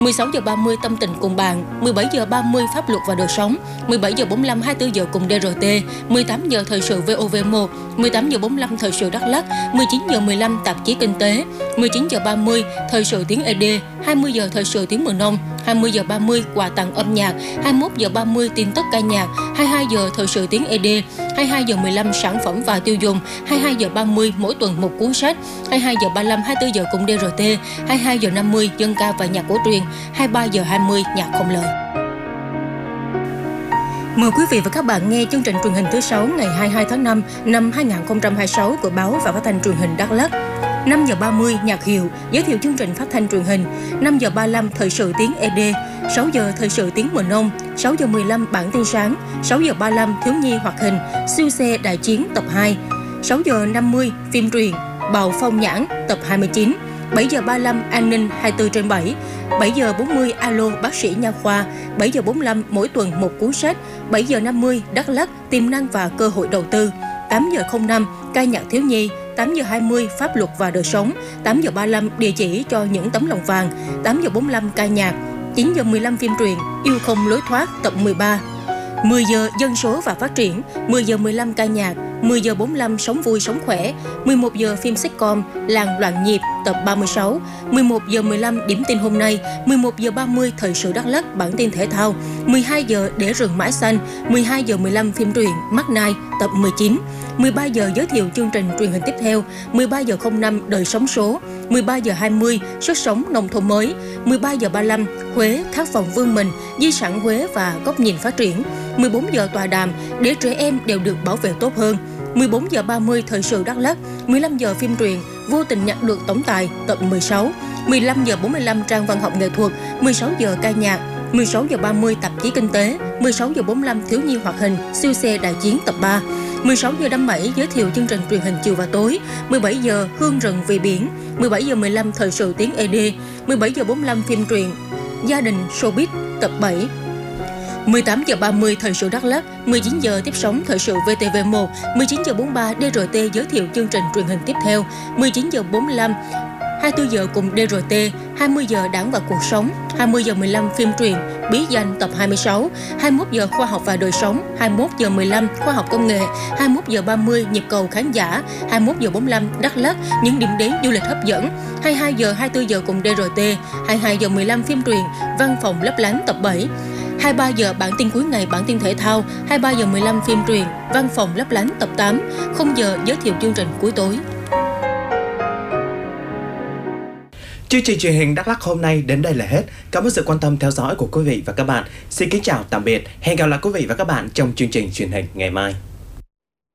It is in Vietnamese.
16 giờ 30 tâm tình cùng bạn, 17 giờ 30 pháp luật và đời sống, 17 giờ 45 24 giờ cùng DRT, 18 giờ thời sự VOV1, 18 giờ 45 thời sự Đắk Lắk, 19 giờ 15 tạp chí kinh tế, 19 giờ 30 thời sự tiếng ED, 20 giờ thời sự tiếng Mường Nông, 20 giờ 30 quà tặng âm nhạc, 21 giờ 30 tin tức ca nhạc, 22 giờ thời sự tiếng ED, 22 giờ 15 sản phẩm và tiêu dùng, 22 giờ 30 mỗi tuần một cuốn sách, 22 giờ 35 24 giờ cùng DRT, 22 giờ 50 dân ca và nhạc cổ truyền, 23 giờ 20 nhạc không lời. Mời quý vị và các bạn nghe chương trình truyền hình thứ 6 ngày 22 tháng 5 năm 2026 của báo và phát thanh truyền hình Đắk Lắk. 5 giờ 30 nhạc hiệu giới thiệu chương trình phát thanh truyền hình, 5 giờ 35 thời sự tiếng ED, 6 giờ thời sự tiếng Mường Nông, 6 giờ 15 bản tin sáng, 6 giờ 35 thiếu nhi hoạt hình, siêu xe đại chiến tập 2, 6 giờ 50 phim truyền, Bào Phong Nhãn tập 29, 7 giờ 35 an ninh 24/7, 7 giờ 40 alo bác sĩ nha khoa, 7 giờ 45 mỗi tuần một cuốn sách, 7 giờ 50 Đắk Lắk tiềm năng và cơ hội đầu tư, 8 giờ 05 ca nhạc thiếu nhi, 8 giờ 20 pháp luật và đời sống, 8 giờ 35 địa chỉ cho những tấm lòng vàng, 8 giờ 45 ca nhạc, 9 giờ 15 phim truyền Yêu không lối thoát tập 13, 10 giờ dân số và phát triển, 10 giờ 15 ca nhạc, 10 giờ 45 sống vui sống khỏe, 11 giờ phim sitcom Làng loạn nhịp tập 36, 11 giờ 15 điểm tin hôm nay, 11 giờ 30 thời sự Đắk Lắk bản tin thể thao, 12 giờ để rừng mãi xanh, 12 giờ 15 phim truyện Mắt Nai tập 19, 13 giờ giới thiệu chương trình truyền hình tiếp theo, 13 giờ 05 đời sống số, 13 giờ 20 sức sống nông thôn mới, 13 giờ 35 Huế khát vọng vươn mình, di sản Huế và góc nhìn phát triển, 14 giờ tọa đàm để trẻ em đều được bảo vệ tốt hơn, 14 giờ 30 thời sự Đắk Lắk, 15 giờ phim truyện Vô tình nhặt được tổng tài tập 16, 15 giờ 45 trang văn học nghệ thuật, 16 giờ ca nhạc, 16 giờ 30 tạp chí kinh tế, 16 giờ 45 thiếu nhi hoạt hình siêu xe đại chiến tập 3, 16 giờ 57 giới thiệu chương trình truyền hình chiều và tối, 17 giờ hương rừng vì biển, 17 giờ 15 thời sự tiếng ED, 17 giờ 45 phim truyện Gia đình showbiz tập 7, 18 giờ 30 thời sự Đắk Lắk, 19 giờ tiếp sóng thời sự VTV1, 19 giờ 43 DRT giới thiệu chương trình truyền hình tiếp theo, 19 giờ 45 24 giờ cùng DRT, 20 giờ Đảng và cuộc sống, 20 giờ 15 phim truyền Bí danh tập 26, 21 giờ khoa học và đời sống, 21 giờ 15 khoa học công nghệ, 21 giờ 30 nhịp cầu khán giả, 21 giờ 45 Đắk Lắk những điểm đến du lịch hấp dẫn, 22 giờ 24 giờ cùng DRT, 22 giờ 15 phim truyền Văn phòng lấp lánh tập 7, 23 giờ bản tin cuối ngày bản tin thể thao, 23 giờ 15 phim truyền Văn phòng lấp lánh tập 8, 0 giờ giới thiệu chương trình cuối tối. Chương trình truyền hình Đắk Lắk hôm nay đến đây là hết. Cảm ơn sự quan tâm theo dõi của quý vị và các bạn. Xin kính chào tạm biệt. Hẹn gặp lại quý vị và các bạn trong chương trình truyền hình ngày mai.